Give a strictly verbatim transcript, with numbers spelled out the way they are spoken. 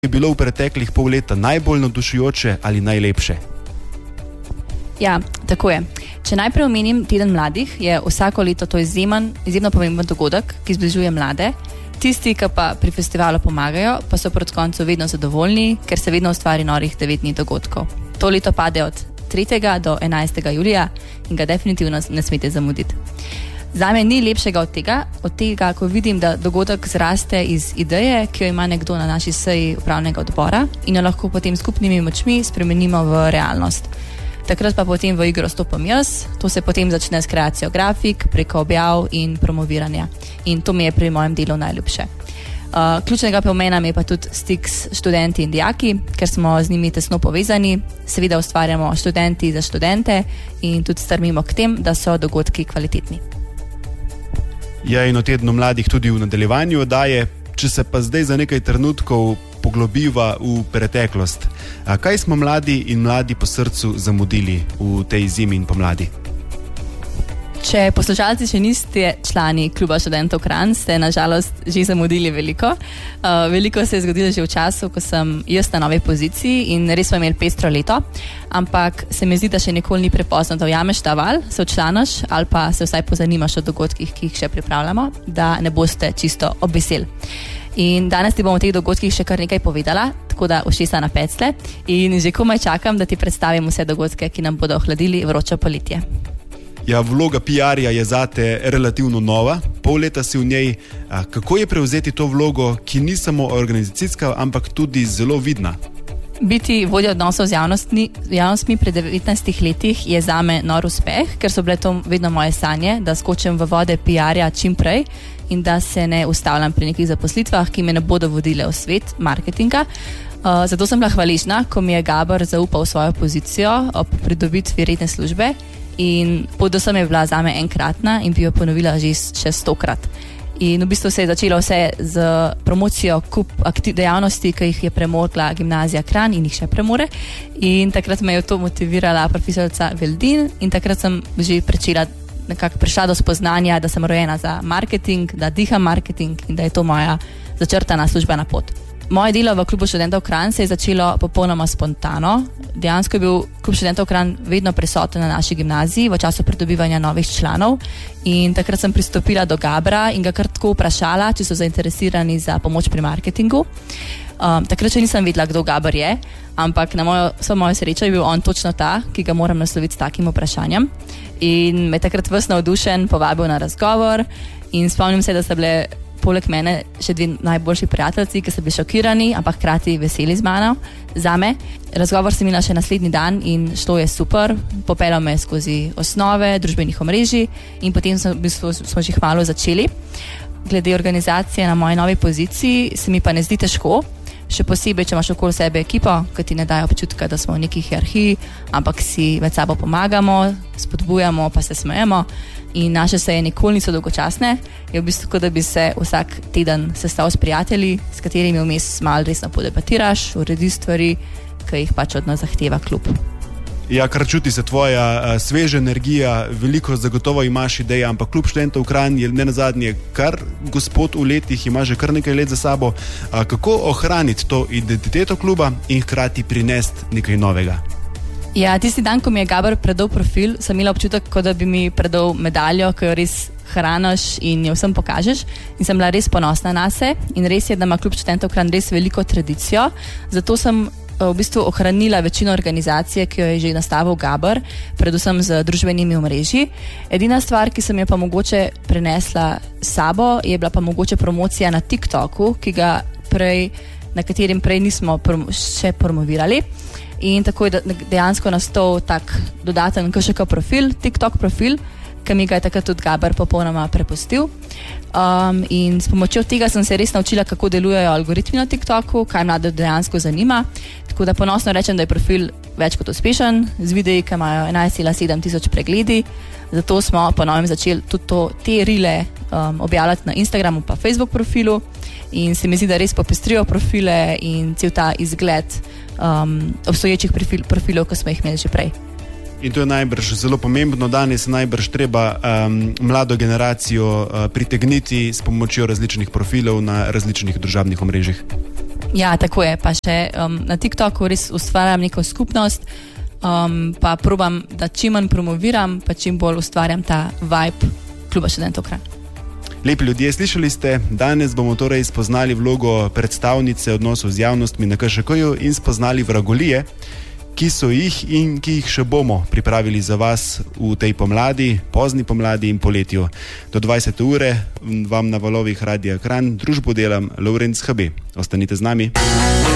je bilo v preteklih pol leta najbolj navdušujoče ali najlepše? Ja, tako je. Če najprej omenim Teden mladih, je vsako leto to izjemen, izjemno pomemben dogodek, ki zbližuje mlade. Tisti, ki pa pri festivalu pomagajo, pa so proti koncu vedno zadovoljni, ker se vedno ustvari norih devet dni dogodkov. To leto pade od tretjega do enajstega julija in ga definitivno ne smete zamuditi. Zame ni lepšega od tega, od tega, ko vidim, da dogodek zraste iz ideje, ki jo ima nekdo na naši seji upravnega odbora in jo lahko potem skupnimi močmi spremenimo v realnost. Takrat pa potem v igro stopim jaz, to se potem začne s kreacijo grafik, preko objav in promoviranja. In to mi je pri mojem delu najljubše. Uh, ključnega pomena mi je pa tudi stik s študenti in dijaki, ker smo z njimi tesno povezani, seveda ustvarjamo študenti za študente in tudi strmimo k tem, da so dogodki kvalitetni. Ja, in o Tednu mladih tudi v nadaljevanju oddaje, če se pa zdaj za nekaj trenutkov poglobiva v preteklost. A kaj smo mladi in mladi po srcu zamudili v tej zimi in pomladi? Če poslušalci še niste člani Kluba študentov Kranj, ste nažalost že zamudili veliko. Uh, veliko se je zgodilo že v času, ko sem jaz na novi poziciji in res smo imeli pestro leto, ampak se mi zdi, da še nikoli ni prepozno, da ujameš ta val, se včlanaš ali pa se vsaj pozanimaš o dogodkih, ki jih še pripravljamo, da ne boste čisto obveseli. In danes ti bom o teh dogodkih še kar nekaj povedala, tako da ušesa na peclje in že komaj čakam, da ti predstavim vse dogodke, ki nam bodo ohladili vročo poletje. Ja, vloga P R-ja je zate relativno nova, pol leta si v njej. A, kako je prevzeti to vlogo, ki ni samo organizacijska, ampak tudi zelo vidna? Biti vodja odnosov z javnostmi, javnostmi pri devetnajstih letih je zame nor uspeh, ker so bile to vedno moje sanje, da skočim v vode P R-ja čim prej in da se ne ustavljam pri nekih zaposlitvah, ki me ne bodo vodile v svet marketinga. Uh, zato sem bila hvaležna, ko mi je Gabor zaupal svojo pozicijo ob pridobitvi redne službe in pot do sem je bila zame enkratna in bi jo ponovila že še stokrat. In v bistvu se je začelo vse z promocijo kup aktiv, dejavnosti, ki jih je premogla gimnazija Kranj in jih še premore. In takrat me je to motivirala profesorica Veldin in takrat sem že pričela nekako prišla do spoznanja, da sem rojena za marketing, da diham marketing in da je to moja začrtana službena pot. Moje delo v Klubu študentov Kranj se je začelo popolnoma spontano. Dejansko je bil Klub študentov Kranj vedno prisoten na naši gimnaziji v času pridobivanja novih članov in takrat sem pristopila do Gabra in ga kar tako vprašala, če so zainteresirani za pomoč pri marketingu. Um, takrat še nisem vedela, kdo Gabor je, ampak na mojo, vso mojo srečo je bil on točno ta, ki ga moram nasloviti s takim vprašanjem. In me takrat ves navdušen povabil na razgovor in spomnim se, da so bile poleg mene še dve najboljši prijateljci, ki so bili šokirani, ampak hkrati veseli z mano, zame. Razgovor sem imela še naslednji dan in šlo je super, popeljal me skozi osnove družbenih omrežij in potem smo, smo že hmalo začeli. Glede organizacije na moji novi poziciji se mi pa ne zdi težko, še posebej, če imaš okoli sebe ekipo, ki ti ne dajo občutka, da smo v neki hierarhiji, ampak si med sabo pomagamo, spodbujamo, pa se smejemo. In naše seje nikoli niso dolgočasne, je v bistvu kot da bi se vsak teden sestal s prijatelji, s katerimi vmes malo resno podebatiraš, urediš stvari, ki jih pač od nas zahteva klub. Ja, kar čuti se tvoja uh, sveža energija, veliko zagotovo imaš ideje, ampak Klub študentov Kranj je ne nazadnje kar gospod v letih, ima že kar nekaj let za sabo. Uh, kako ohraniti to identiteto kluba in hkrati prinesti nekaj novega? Ja, tisti dan, ko mi je Gabor predal profil, sem imela občutek, kot da bi mi predal medaljo, ki jo res hraniš in jo vsem pokažeš. In sem bila res ponosna nase in res je, da ima Klub študentov Kranj res veliko tradicijo. Zato sem v bistvu ohranila večino organizacije, ki jo je že nastavil Gabor, predvsem z družbenimi omrežji. Edina stvar, ki sem jo pa mogoče prenesla s sabo, je bila pa mogoče promocija na TikToku, ki ga prej, na katerim prej nismo prom- še promovirali. In tako je dejansko nastal tak dodaten K Š K profil, TikTok profil, ki mi ga je takrat tudi Gabor popolnoma prepustil. Um, in s pomočjo tega sem se res naučila, kako delujejo algoritmi na TikToku, kaj mlade dejansko zanima. Tako da ponosno rečem, da je profil več kot uspešen, z videi, ki imajo enajst celih sedem tisoč pregledi. Zato smo po novem začeli tudi to, te rile um, objavljati na Instagramu pa Facebook profilu in se mi zdi, da res popestrijo profile in cel ta izgled um, obstoječih profil, profilov, ki smo jih imeli že prej. In to je najbrž zelo pomembno. Danes je najbrž treba um, mlado generacijo uh, pritegniti s pomočjo različnih profilov na različnih družabnih omrežjih. Ja, tako je. Pa še um, na TikToku res ustvarjam neko skupnost, um, pa probam, da čim manj promoviram, pa čim bolj ustvarjam ta vibe Kluba študentov Kranj. Lepi ljudje, slišali ste, danes bomo torej spoznali vlogo predstavnice odnosov z javnostmi na K Š K-ju in spoznali vragolije, ki so jih in ki jih še bomo pripravili za vas v tej pomladi, pozni pomladi in poletju. Do dvajsete ure vam na valovih Radia Kranj družbo delam Lovrenc H B. Ostanite z nami.